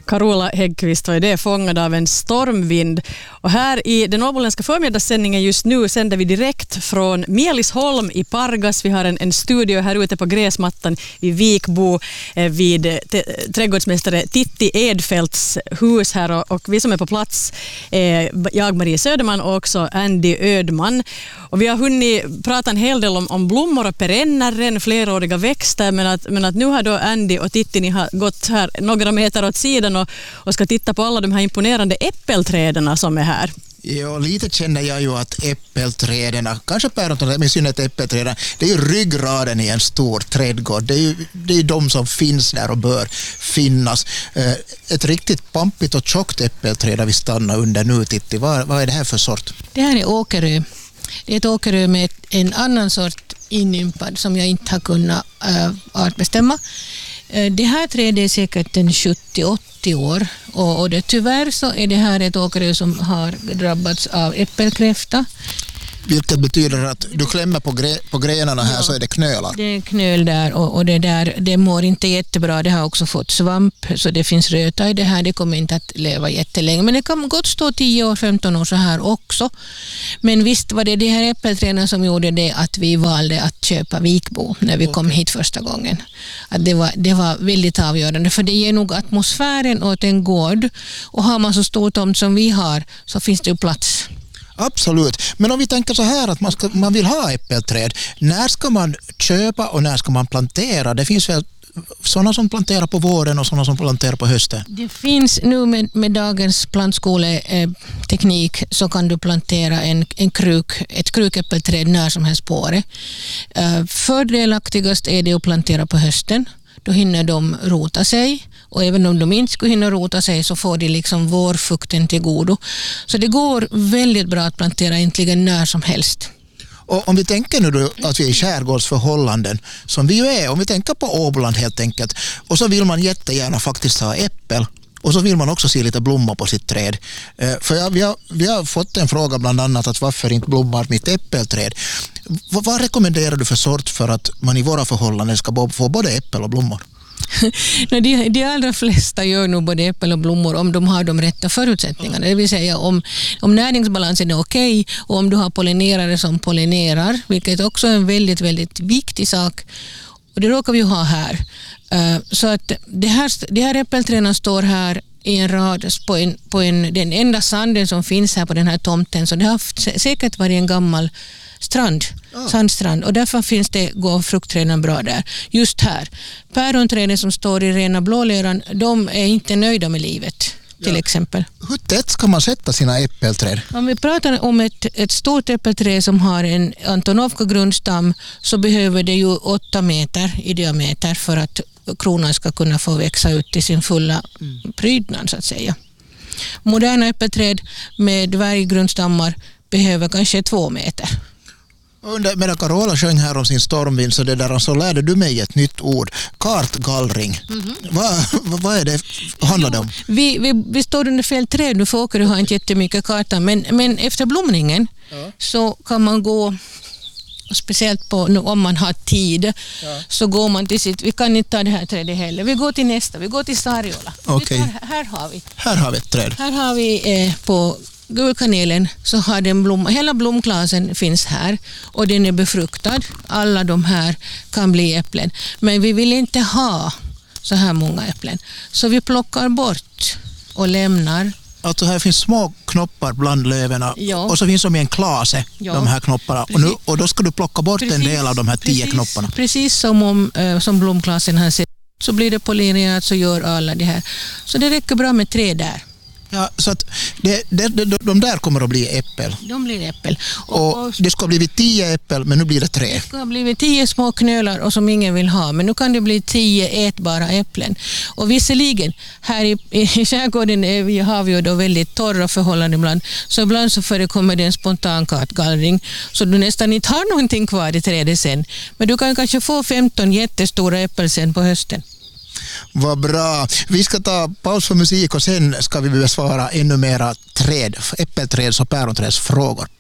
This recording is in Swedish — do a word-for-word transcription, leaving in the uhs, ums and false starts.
Carola Häggkvist var det fångad av en stormvind. Och här i den åboländska förmiddagssändningen just nu sänder vi direkt från Mielisholm i Pargas. Vi har en, en studio här ute på gräsmattan i Vikbo eh, vid te, trädgårdsmästare Titti Edfeldts hus här. Och, och vi som är på plats, eh, jag Marie Söderman och också Andy Ödman. Och vi har hunnit prata en hel del om, om blommor och perenner, fleråriga växter, men att, men att nu har då Andy och Titti ni har gått här några meter åt sidan och, och ska titta på alla de här imponerande äppelträden som är här. Ja, lite känner jag ju att äppelträden, kanske päronträden, men synnerhet äppelträden, det är ju ryggraden i en stor trädgård. Det är ju det är de som finns där och bör finnas. Ett riktigt pampigt och tjockt äppelträd vi stannar under nu, Titti. Vad, vad är det här för sort? Det här är åkerö. Det är ett åkerö med en annan sort inympad som jag inte har kunnat äh, artbestämma. Det här trädet är säkert en sjuttio åttio år och, och det, tyvärr så är det här ett åkerö som har drabbats av äppelkräfta. Vilket betyder att du klämmer på, gre- på grenarna här, ja, så är det knölar. Det är knöl där och, och det där, det mår inte jättebra. Det har också fått svamp så det finns röta i det här. Det kommer inte att leva jättelänge. Men det kan gott stå tio år, femton år så här också. Men visst var det de här äppelträden som gjorde det att vi valde att köpa Vikbo när vi kom hit första gången. Att det, var, det var väldigt avgörande för det ger nog atmosfären åt en gård och har man så stor tomt som vi har så finns det ju plats. Absolut. Men om vi tänker så här att man, ska, man vill ha äppelträd, när ska man köpa och när ska man plantera? Det finns väl sådana som planterar på våren och sådana som planterar på hösten? Det finns nu med, med dagens plantskoleteknik så kan du plantera en, en kruk, ett krukäppelträd när som helst på året. Uh, fördelaktigast är det att plantera på hösten. Då hinner de rota sig. Och även om de inte skulle hinna rota sig så får de liksom vårfukten till godo. Så det går väldigt bra att plantera egentligen när som helst. Och om vi tänker nu då att vi är i skärgårdsförhållanden som vi ju är, om vi tänker på Åboland helt enkelt, och så vill man jättegärna faktiskt ha äppel. Och så vill man också se lite blommor på sitt träd. För jag, vi, har, vi har fått en fråga bland annat att varför inte blommar mitt äppelträd. Vad, vad rekommenderar du för sort för att man i våra förhållanden ska få både äppel och blommor? No, de, de allra flesta gör nog både äppel och blommor om de har de rätta förutsättningarna. Det vill säga om, om näringsbalansen är okej och om du har pollinerare som pollinerar, vilket också är en väldigt, väldigt viktig sak. Och det råkar vi ju ha här. Uh, så att det här, det här äppelträden står här i en rad på, en, på en, den enda sanden som finns här på den här tomten. Så det har säkert varit en gammal strand, oh. sandstrand, och därför finns det, går fruktträden bra där. Just här. Päronträden som står i rena blåleran, de är inte nöjda med livet. Till ja. exempel. Hur tätt ska man sätta sina äppelträd? Om vi pratar om ett, ett stort äppelträd som har en Antonovka grundstam så behöver det ju åtta meter i diameter för att kronan ska kunna få växa ut till sin fulla mm. prydnad så att säga. Moderna äppelträd med dvärggrundstammar behöver kanske två meter. Under, medan Carola sjöng här om sin stormvind så, det där, så lärde du mig ett nytt ord. Kartgallring. Mm-hmm. Vad, vad, vad är det? Handlar det om? Vi, vi, vi står under fel träd nu för åker du har inte jättemycket karta. Men, men efter blomningen ja. så kan man gå, speciellt på, om man har tid, ja. så går man till sitt, vi kan inte ta det här trädet heller. Vi går till nästa, vi går till Sariola. Okay. Vi tar, här har vi. Här har vi ett träd. Här har vi eh, på Gulkanelen så har den blomma, hela blomklasen finns här och den är befruktad. Alla de här kan bli äpplen. Men vi vill inte ha så här många äpplen. Så vi plockar bort och lämnar. Alltså här finns små knoppar bland löverna ja. och så finns de i en klase, ja. de här knopparna. Och, nu, och då ska du plocka bort precis, en del av de här tio precis, knopparna. Precis som, om, äh, som blomklasen har sett. Så blir det pollinerat så gör alla det här. Så det räcker bra med tre där. Ja, så att det, det, de, de där kommer att bli äppel. De blir äppel. Och, och det ska ha blivit tio äppel, men nu blir det tre. Det ska ha blivit tio små knölar och som ingen vill ha. Men nu kan det bli tio ätbara äpplen. Och visserligen, här i, i skärgården är vi, har vi ju då väldigt torra förhållanden ibland. Så ibland så förekommer det en spontan kartgallring. Så du nästan inte har någonting kvar i trädet sen. Men du kan kanske få femton jättestora äppel sen på hösten. Vad bra. Vi ska ta paus för musik och sen ska vi besvara ännu mera träd, äppelträds och päronträds frågor.